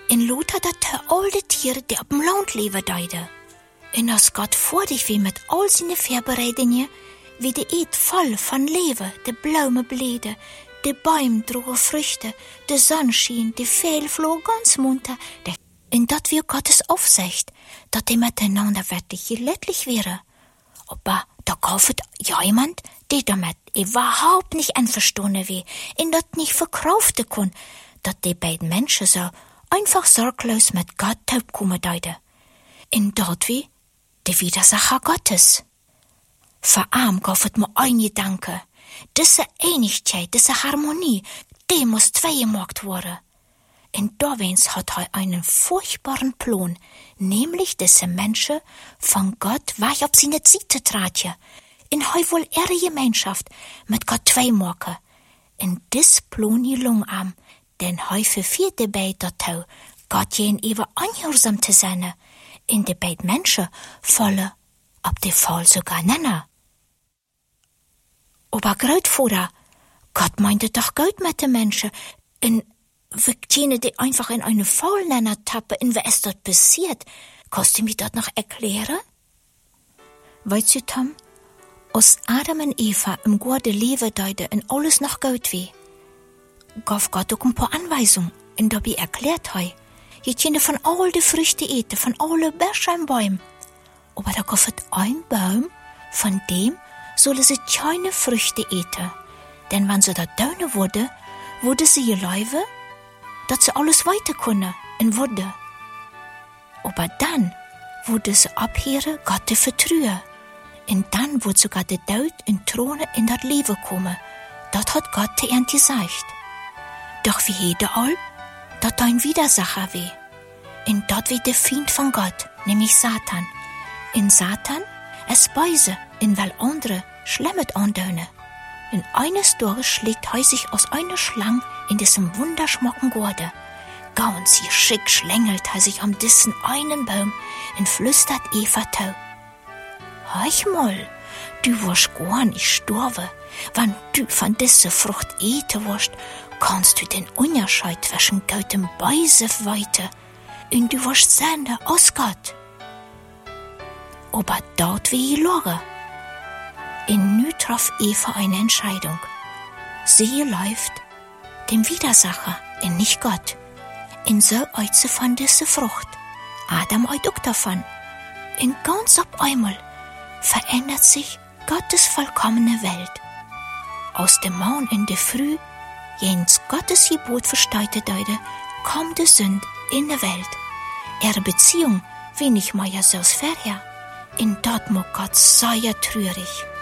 In Lothar dat al die Tiere, die op dem Land leven, deiden. En als God voor dich wie met al zijn voorbereidingen, wie de eet vol van leven, de bloemen bleden, de boom droge vruchten, de zon schien, de veel vloog ganz munter, en dat wir Gottes Aufsicht, dat die miteinander wirklich gelättlich wäre. Aber da kauft jemand, der damit überhaupt nicht einverstanden wäre, und dat nicht verkaufen kann, dat die beiden Menschen so einfach sorglos mit Gott taubkommen deuten. Und dort wie der Widersacher Gottes. Für arm kauft mir ein Gedanke. Diese Einigkeit, diese Harmonie, die muss zweigemacht werden. Und dawens hat er einen furchtbaren Plan, nämlich diese Menschen von Gott weich auf seine Seite traten. Und er wohl ihre Gemeinschaft mit Gott zweimachen. Und das Plan gelung am, denn er verfiert dabei dazu, Gott gegenüber ungehorsam zu sein. Und die beiden Menschen fallen ab dem Fall sogar nennen. Aber Grootvater, Gott meinte doch gut mit den Menschen. Und wir können die einfach in eine Faulnenner tappen. Und was ist dort passiert? Kannst du mir das noch erklären? Weißt du, Tom, als Adam und Eva im guten Leben deuten und alles noch gut wie, gab Gott auch ein paar Anweisungen. Und dabei erklärt er, je können von all die Früchte eten, von alle Bäschen und Bäumen. Aber da gab es ein Baum, von dem sollen sie keine Früchte eten. Denn wenn sie da döne wurde sie geleiven, dass sie alles weiter können und wurde. Aber dann wurde sie abhören, Gott zu vertrauen. Und dann wurde sogar der Tod und Throne in das Leben kommen. Das hat Gott zu ihnen gesagt. Doch wie jeder all, dat ein Widersacher weh. Und dat wie der Feind von Gott, nämlich Satan. In Satan es böse, in weil andere schlemmet andöne. In eines Tages schlägt er sich aus einer Schlange in diesem wunderschmocken Gorde. Ganz schick schlängelt er sich um diesen einen Baum und flüstert Eva tau. Hörch mal, du wirst gar nicht sterben. Wenn du von dieser Frucht eten wirst, kannst du den Unterscheid zwischen Gut und Böse weiter und du wirst sehen aus Gott. Aber dort wie gelogen. Und nu traf Eva eine Entscheidung. Sie läuft dem Widersacher und nicht Gott. Und so eut sie von dieser Frucht. Adam eut auch davon. Und ganz auf einmal verändert sich Gottes vollkommene Welt. Aus dem Morgen in der Früh, jens Gottes Gebot versteute deute, kommt die Sünde in die Welt. Ihre Beziehung wenig mehr so vorher. In dort mo Gott sehr traurig.